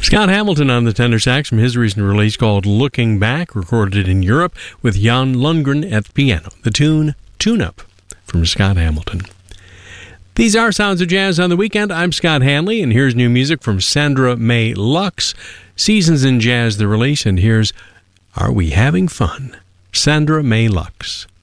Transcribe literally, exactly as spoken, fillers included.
Scott Hamilton on the tenor sax from his recent release called Looking Back, recorded in Europe with Jan Lundgren at the piano. The tune, Tune Up, from Scott Hamilton. These are Sounds of Jazz on the Weekend. I'm Scott Hanley, and here's new music from Sandra May Lux. Seasons in Jazz, the release, and here's Are We Having Fun? Sandra May Lux.